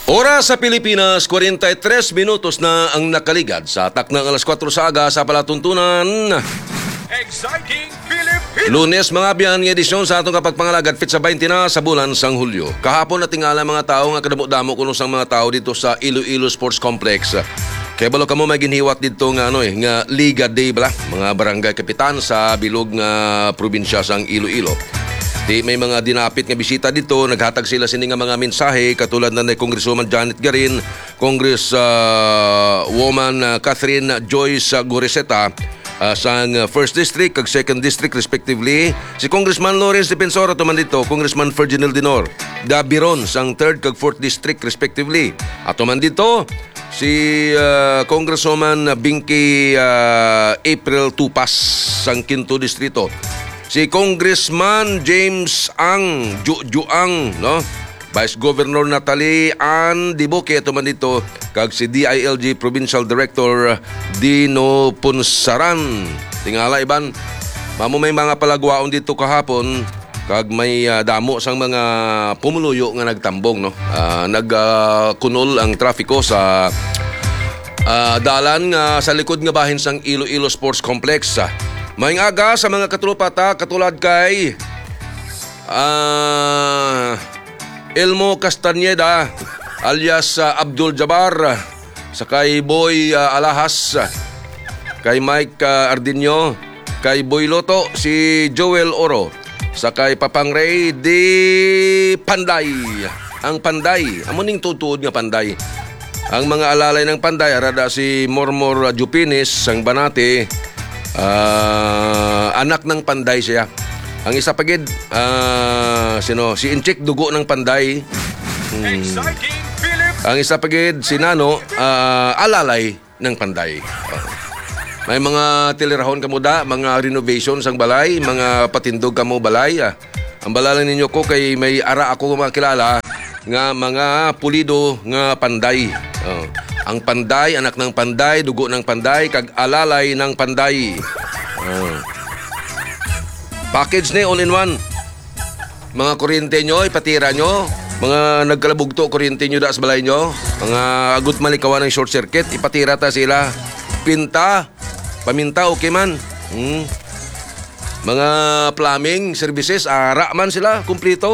Oras sa Pilipinas, 43 minutos na ang nakaligad sa taknang alas 4 sa aga sa palatuntunan. Exciting Philippines! Lunes mga biyan ng edisyon sa atong kapagpangalagad fit sa 20 na sa bulan sang Hulyo. Kahapon na tingala mga tao nga kadamo-damo kuno sang mga tao dito sa Iloilo Sports Complex. Kaya balo kamo may ginhiwat dito nga nga Liga Day bala, mga barangay kapitan sa bilog nga probinsya sang Iloilo. Di may mga dinapit nga bisita dito, naghatag sila sini nga mga mensahe katulad na Congresswoman Janet Garin, Congress woman Catherine Joyce Goreseta sang 1st District kag 2nd District respectively, si Congressman Lawrence Defensor tuman dito, Congressman Ferdinand Dinor Dabiron sang 3rd kag 4th District respectively. At tuman dito si Congresswoman Binky April Tupas sang 5th Distrito. Si Congressman James Ang Juang, no? Vice Governor Natalie Ann Diboque tuman dito kag si DILG Provincial Director Dino Punsaran. Tingala iban, mamo may mga palagwaon dito kahapon kag may damo sang mga pumuluyo nga nagtambong, no? Nagkunol ang trafiko sa dalan nga sa likod nga bahin sang Iloilo Sports Complex. Maayong aga sa mga katrupa ta katulad kay Elmo Castañeda alias Abdul Jabbar, sa kay Boy Alahas, kay Mike Ardinio, kay Boy Loto, si Joel Oro, sa kay Papang Ray di Panday. Ang Panday, amuning tutuod nga Panday. Ang mga alalay ng Panday arada si Mormor Jupinis sang Banate. Anak ng Panday siya. Ang isa pagid si Inchik dugo ng Panday. Exciting Philippines! Ang isa pagid si Nano alalay ng Panday. May mga tilirahon kamo da, mga renovations ang balay, mga patindog kamo balay. Ang balalan ninyo ko kay may ara ako makilala nga mga pulido nga Panday. Ang Panday, anak ng Panday, dugo ng Panday, kag alalay ng Panday. Package ni all-in-one. Mga kuryente nyo, ipatira nyo. Mga nagkalabugto kuryente nyo da sa balay nyo. Mga agut malikawan ng short circuit, ipatira ta sila. Paminta, okay man. Mga plumbing services, ara man sila, kumplito.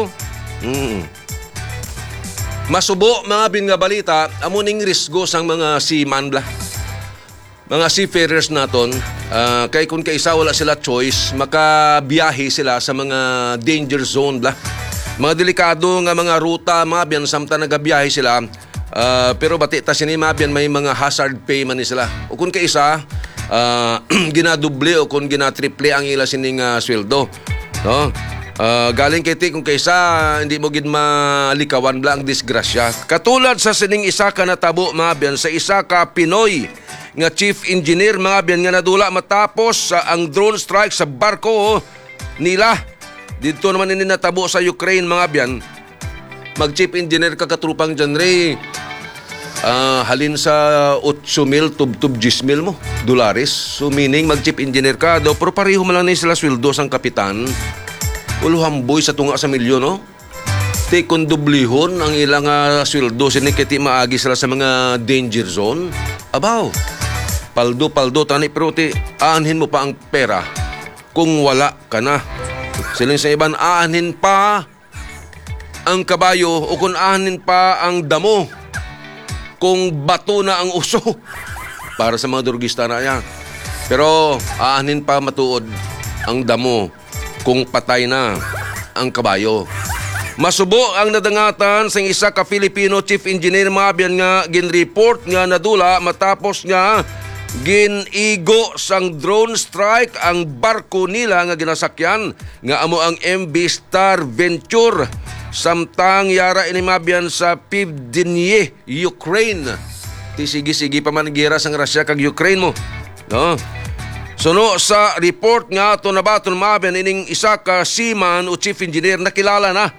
Masubo mga bin nga balita, amuning risgo sang mga seaman bla. Mga seafarers naton, kay kung kaisa wala sila choice, makabiyahe sila sa mga danger zone bla. Mga delikado nga mga ruta, mga biyan, samtang nagabiyahe sila, pero bati ta sini mga biyan, may mga hazard pay man ni sila. O kung kaisa, ginaduble o kung ginatriple ang ila sining sweldo. No? Galing kay ti kung kaysa hindi mo gid malikawan bla ang disgrasya. Katulad sa sining isa ka natabo mga biyan, sa isa ka Pinoy nga chief engineer mga biyan nga nadula matapos ang drone strike sa barko nila. Dito naman ini natabo sa Ukraine mga biyan. Mag chief engineer ka katrupang genre. Halin sa 8,000 tub 10,000 mo dolares. So meaning mag chief engineer ka daw pero pareho man lang ni sila sweldo sang kapitan. Uluhamboy sa tunga sa milyon, no? Ti kondublihon ang ilang sweldo sinikiti maagi sila sa mga danger zone. Abaw, paldo tani pero ti aanhin mo pa ang pera kung wala ka na. Siling sa iban aanhin pa ang kabayo o kung aanhin pa ang damo kung bato na ang uso para sa mga durugista na yan. Pero aanhin pa matuod ang damo kung patay na ang kabayo. Masubo ang nadangatan sa isa ka Filipino chief engineer mabiyan nga ginreport nga nadula matapos nga ginigo sang drone strike ang barko nila nga ginasakyan nga amo ang MV Star Venture samtang yara ini mabiyan sa Pivdenie, Ukraine. Ti sige pa man gira sang Russia kag Ukraine mo. No? Suno sa report nga ito na ba ito mabiyan ining isa ka seaman o chief engineer na kilala na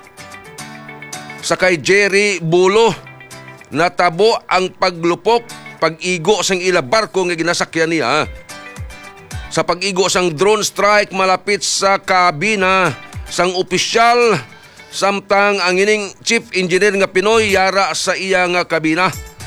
sa kay Jerry Bulo natabo ang paglupok pag-igo sang ila barko nga ginasakyan niya. Sa pag-igo sang drone strike malapit sa kabina sang opisyal samtang ang ining chief engineer nga Pinoy yara sa iya nga kabina.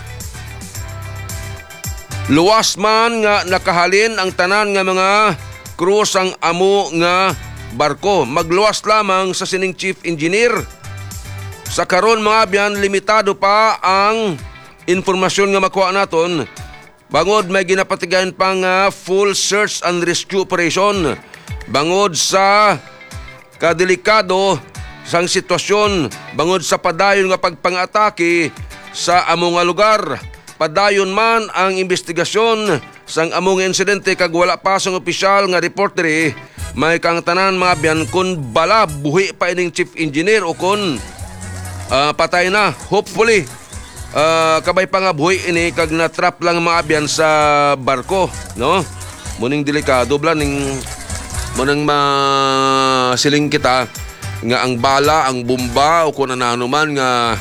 Luwas man nga nakahalin ang tanan nga mga crew sang amo nga barko. Magluwas lamang sa sining chief engineer. Sa karon mga biyan, limitado pa ang informasyon nga makuha naton. Bangod may ginapatigayan pang full search and rescue operation. Bangod sa kadelikado sang sitwasyon, bangod sa padayon nga pagpang-atake sa among nga lugar. Padayon man ang investigasyon sang among insidente kag wala pa sang opisyal nga report diri. May kang tanan mga biyan kun bala buhi pa ining chief engineer o kun patay na. Hopefully kabay pa nga buhi ini kag na-trap lang mga biyan sa barko, no? Muning delikado bla ning munang masiling kita nga ang bala, ang bomba o kun ano man nga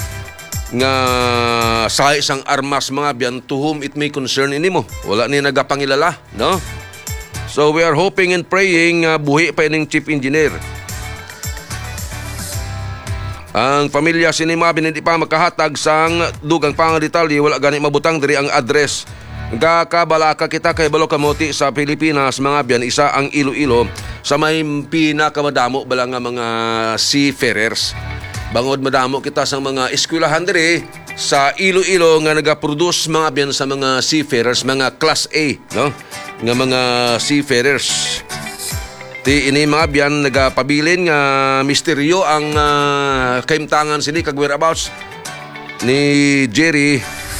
sa isang armas mga biyan, to whom it may concern inimo. Wala ni nagapangilala, no? So we are hoping and praying buhi pa ining chief engineer. Ang pamilya sini mga biyan hindi pa makahatag sang dugang pang detalye, wala gani mabutang diri ang address. Kakabalaka kita kay Balo Kamuti sa Pilipinas mga biyan, isa ang Iloilo sa may pinakamadamo bala nga mga seafarers. Bangod madamo kita sa mga eskwelahan diri sa Iloilo nga nagaproduce mga biyan sa mga seafarers, mga class A, no? Nga mga seafarers. Ti ini mga biyan nagapabilin nga misteryo ang kaimtangan sini kag whereabouts ni Jerry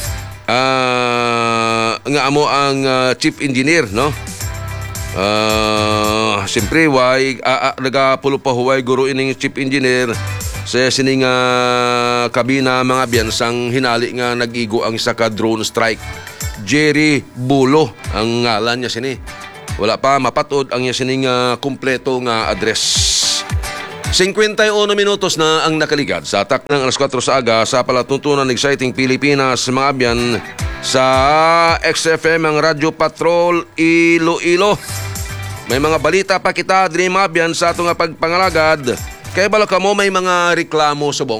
nga amo ang chief engineer, no? Siyempre why nagapulo pa huway guro ining chief engineer sa sining kabina mga biyan sang hinali nga nag-igo ang isa ka drone strike. Jerry Bulo ang ngalan niya sini. Wala pa mapatod ang niya sining kumpleto nga address. 51 minutos na ang nakaligad sa atak ng alas 4 sa aga sa palatuntunan Exciting Pilipinas mga biyan sa XFM ang Radyo Patrol Iloilo. May mga balita pa kita diri mga biyan sa atong pagpangalagad. Kaya bala ka mo may mga reklamo subong?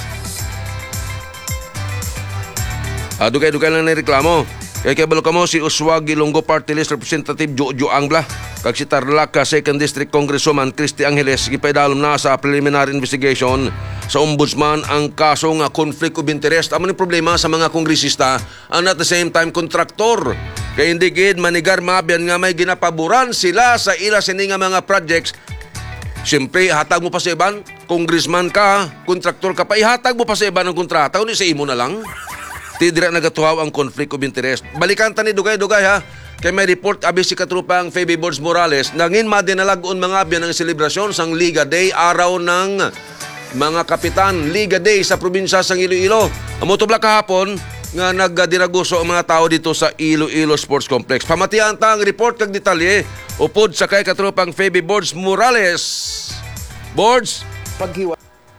Dugay-dugay lang na reklamo. Kaya bala ka mo si Uswag Ilonggo Party List Representative Jojo Angla kag si Tarlac 2nd District Congresswoman Christy Angeles gipaidalom na sa preliminary investigation sa ombudsman ang kaso nga conflict of interest. Amo ni problema sa mga kongresista and at the same time kontraktor. Kaya hindi gid manigar mabiyan nga may ginapaboran sila sa ila sini nga mga projects. Siyempre, hatag mo pa sa iban, congressman ka, kontraktor ka pa, ihatag mo pa sa iban ang kontrata, kundi sa imo na lang. Tidira nagatuhaw ang conflict of interest. Balikan ta ni dugay-dugay ha. Kaya may report abi si katrupang Phoebe Boards Morales, nangin madinalagon mga biyan ng selebrasyon sang Liga Day, araw ng mga kapitan. Liga Day sa probinsya sang Iloilo. Amotobla kahapon, nga nagdiraguso ang mga tao dito sa Iloilo Sports Complex. Pamatian ta ang report kag detalye upod sa kay katropang Phoebe Boards Morales. Boards, paghiwa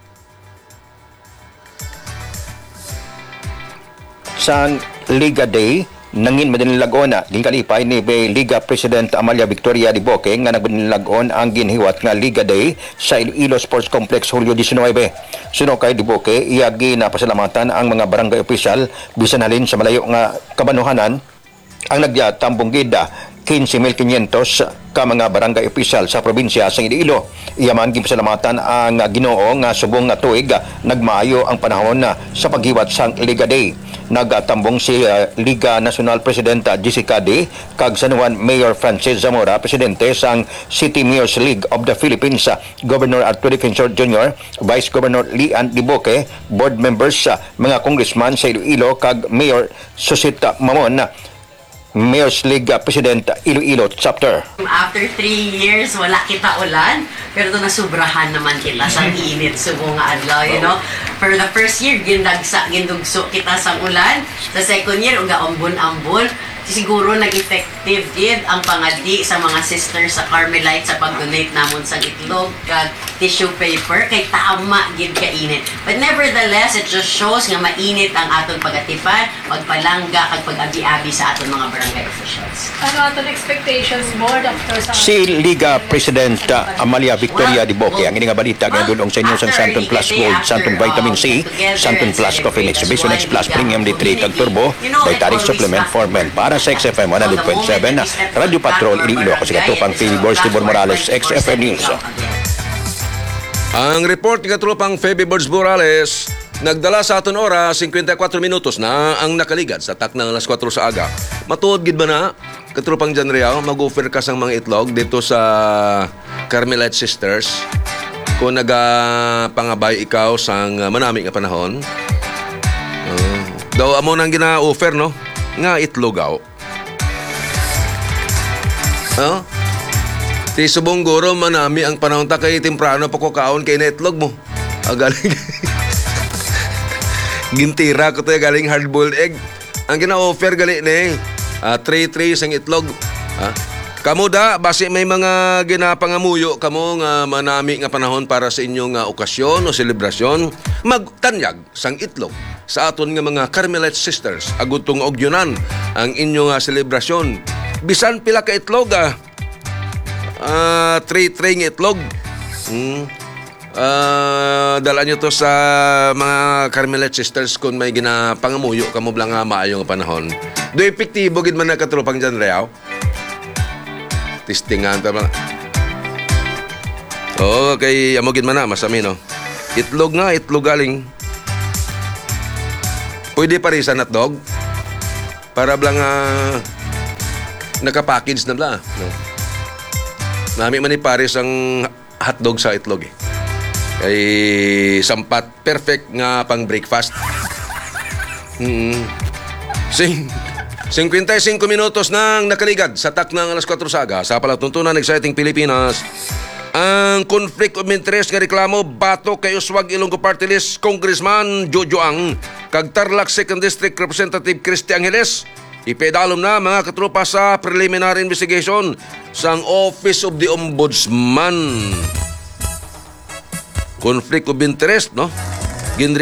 sa Liga Day nangin madinilagon na ginkalipay ni Liga President Amalia Victoria Diboque nga nagdinilagon ang ginhiwat nga Liga Day sa Iloilo Sports Complex Hulyo 19. Suno kay Diboque iyagi na pasalamatan ang mga barangay opisyal bisan halin sa malayo nga kabanuhanan ang nagyatambong gida 15,500 ka mga barangay opisyal sa probinsya sa Iloilo. Iyaman gipasalamatan ang Ginoo nga subong nga tuig nagmaayo ang panahon sa paghiwat sang Liga Day. Nagtambong si Liga National President Jessica D. kag San Juan Mayor Francis Zamora, presidente sang City Mayors League of the Philippines, Governor Arturo Quinzon Jr., Vice Governor Lian Diboque, board members, mga congressman sa Iloilo kag Mayor Susita Mamon, Mayor's League President Iloilo Chapter. After 3 years, wala kita ulan. Pero doon nasubrahan naman kita sa init subong nga adlaw, you know. For the first year, gindugso kita sa ulan. Sa second year, uga ambon-ambon. siguro nag-effective gid ang pangadi sa mga sisters sa Carmelite sa pag-donate namon sa itlog kag tissue paper kay tama gid kainit. But nevertheless, it just shows nga mainit ang aton pagatipan, pagpalangga kag pag-abi-abi sa aton mga barangay officials. Ano aton expectations board after sa Si Liga President Amalia Victoria de Boque ang ining balita nga dulong sa inyo sa Santon Plus Gold, Santon Vitamin C, Santon Plus Coffee Mix, Vision X Plus Premium D3 kag Turbo, Dietary Supplement for Men para sa XFM 100.7 Radio Patrol Iloilo ako si Katupang Philibor Tibor Morales, XFM News. Ang report ni Katropang Feby Birds Morales, nagdala sa aton oras 54 minutos na ang nakaligad sa taknang alas 4 sa aga. Matuod gid ba na, Katropang Jan Riao, mag-offer ka sang mga itlog dito sa Carmelite Sisters kung nagapangabay ikaw sang manami nga panahon. Daw amo nang gina-offer, no? Nga itlog aw. Ti subong guro manami ang panahon ta kay temprano pa ko kaon kay na itlog mo. Galing. Gintira ko to galing hard-boiled egg. Ang gina-offer gali ni tray sang itlog. Kamo da base may mga ginapangamuyo kamo nga manami nga panahon para sa inyong okasyon o selebrasyon, magtanyag sang itlog sa aton nga mga Carmelite Sisters agutong ogyonan ang inyong selebrasyon. Bisan pila ka itlog tray nga itlog. Dala nyo to sa mga Carmelite Sisters kung may ginapangamuyo kamo blang maayong panahon. Do epektibo gid man na Katropang Jan Riao. Tistingan ta ba? Kay amo gid man na masami no. Itlog nga, itlog galing. Pwede pa rin sa hotdog para blang naka-package na bla, no. Nami man ni pares ang hotdog sa itlog eh. Kay sampat perfect nga pang breakfast. 55 minutos nang nakaligad sa taknang alas 4 saga sa palatuntunan Exciting Pilipinas. Ang conflict of interest nga reklamo bato kay Uswag Ilonggo Party List Congressman Jojo Ang kag Tarlac 2nd District Representative Christy Angeles ipedalom na mga katropa sa preliminary investigation sang Office of the Ombudsman. Conflict of interest, no?